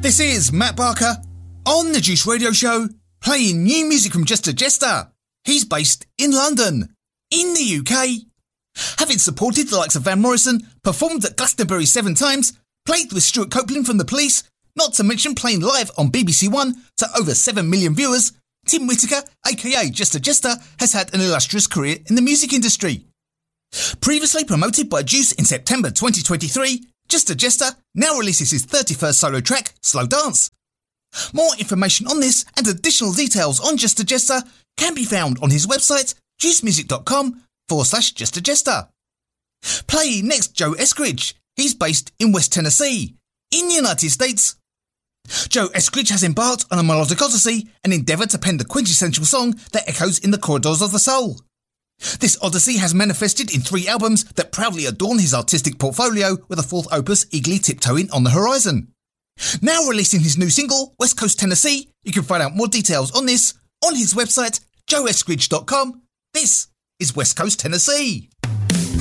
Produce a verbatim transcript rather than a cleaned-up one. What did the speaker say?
This is Matt Barker on the Juice Radio Show, playing new music from Jester Jester. He's based in London, in the U K. Having supported the likes of Van Morrison, performed at Glastonbury seven times, played with Stuart Copeland from The Police, not to mention playing live on B B C One to over seven million viewers, Tim Whitaker, aka Jester Jester, has had an illustrious career in the music industry. Previously promoted by Juice in September twenty twenty-three, Jester Jester now releases his thirty-first solo track, Slow Dance. More information on this and additional details on Jester Jester can be found on his website, juicemusic.com forward slash Jester Jester. Playing next, Joe Eskridge. He's based in West Tennessee, in the United States. Joe Eskridge has embarked on a melodic odyssey and endeavoured to pen the quintessential song that echoes in the corridors of the soul. This odyssey has manifested in three albums that proudly adorn his artistic portfolio, with a fourth opus eagerly tiptoeing on the horizon. Now releasing his new single, West Coast Tennessee, you can find out more details on this on his website, joe eskridge dot com. This is West Coast Tennessee.